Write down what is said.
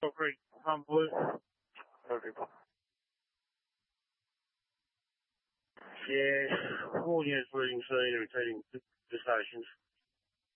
Bristol Creek, Blue. Okay. Yeah, all units leaving scene and returning to the stations.